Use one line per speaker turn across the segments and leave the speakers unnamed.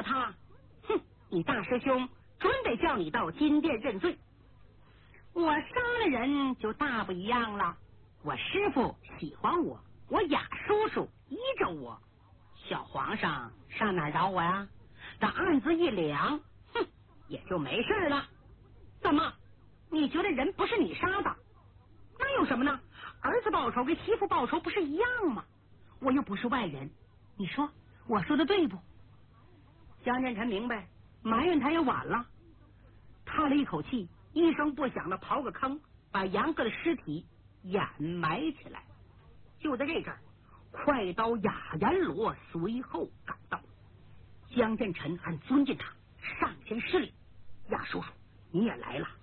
他，哼，你大师兄准得叫你到金殿认罪。我杀了人就大不一样了，我师父喜欢我，我雅叔叔依着我，小皇上上哪找我呀？这案子一凉，哼，也就没事了。怎么，你觉得人不是你杀的？那有什么呢？儿子报仇跟媳妇报仇不是一样吗？我又不是外人，你说我说的对不？江建成明白，埋怨他也晚了，叹了一口气，一声不响的刨个坑，把杨哥的尸体掩埋起来。就在这阵儿，快刀雅阎罗随后赶到。江建成很尊敬他，上前施礼：“雅叔叔，你也来了。”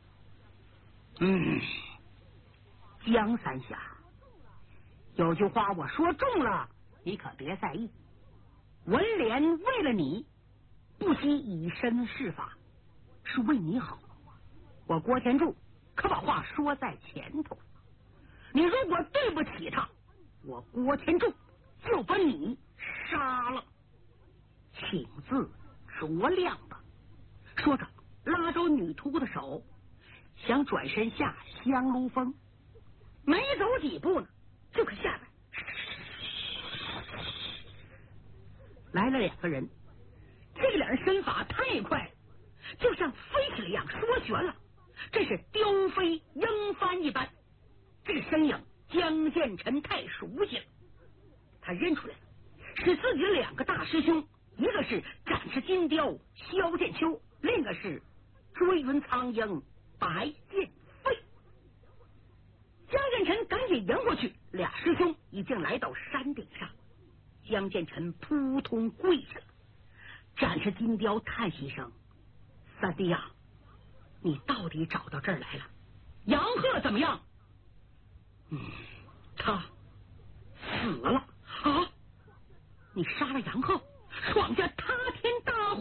江三侠，有句话我说重了，你可别在意。文莲为了你，不惜以身试法，是为你好。我郭天柱可把话说在前头，你如果对不起他，我郭天柱就把你杀了。请自酌量吧。说着，拉着女徒的手，想转身下香炉峰，没走几步呢，就可下来了两个人。这两人身法太快，就像飞起了一样，说旋了，这是雕飞鹰翻一般。这个身影江建成太熟悉了，他认出来了，是自己的两个大师兄，一个是展翅金雕萧剑秋，另一个是追云苍鹰白剑飞。江建成赶紧迎过去，俩师兄已经来到山顶上。江建成扑通跪下了，展翅金雕叹息声：“三弟呀，你到底找到这儿来了？杨鹤怎么样？”“他死了。”“啊，你杀了杨鹤，闯下塌天大祸？”“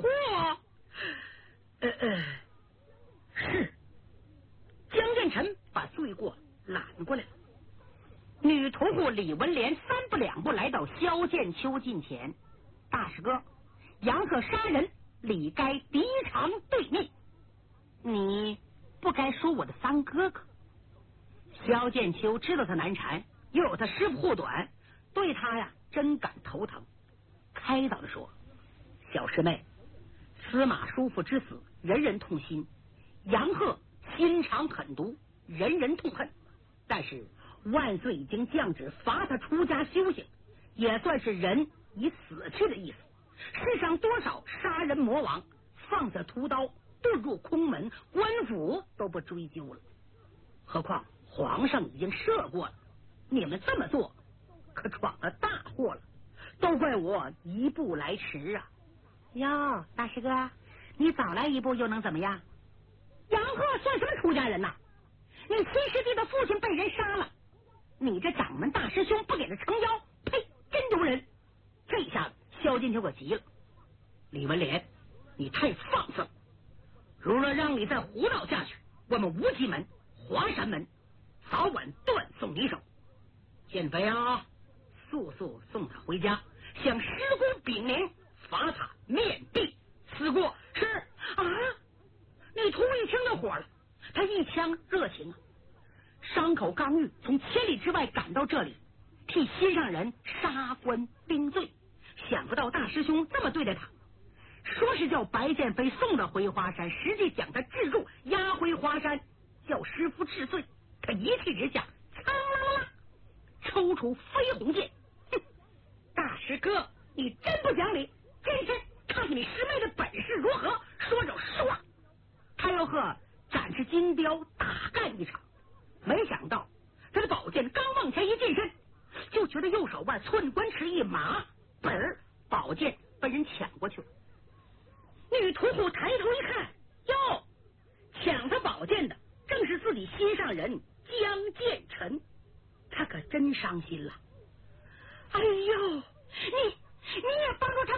是。”江建成把罪过揽过来了。女屠户李文莲三步两步来到萧剑秋近前：“大师哥，杨鹤杀人，理该敌偿对命，你不该说我的三哥哥。”萧剑秋知道他难缠，又有他师傅护短，对他呀真感头疼，开导的说：“小师妹，司马叔父之死，人人痛心；杨鹤心肠狠毒，人人痛恨。但是万岁已经降旨罚他出家修行，也算是人已死去的意思。世上多少杀人魔王，放下屠刀遁入空门，官府都不追究了。何况皇上已经赦过了，你们这么做可闯了大祸了，都怪我一步来迟啊！”“哟，大师哥，你早来一步又能怎么样？杨鹤算什么出家人呐？你亲师弟的父亲被人杀了，你这掌门大师兄不给他撑腰，呸，真丢人！”这一下子萧剑秋可急了：“李文莲，你太放肆了！如若让你再胡闹下去，我们无极门、华山门早晚断送你手。剑飞啊，速速送他回家，向师公禀明，罚他面壁思过。”“是啊！”女徒一听就火了，他一腔热情啊，伤口刚愈，从千里之外赶到这里，替心上人杀官定罪。想不到大师兄这么对待他，说是叫白剑飞送他回华山，实际将他制住，押回华山，叫师傅治罪。他一气之下，苍啦啦啦抽出飞鸿剑。“哼，大师哥，你真不讲理！真看看你师妹的本事如何！”说着唰，他要和展翅金雕大干一场。没想到他的宝剑刚往前一近身，就觉得右手腕寸关尺一麻，本儿宝剑被人抢过去了。女屠户抬头一看，哟，抢他宝剑的正是自己心上人江建成，他可真伤心了。“哎呦，你也帮助他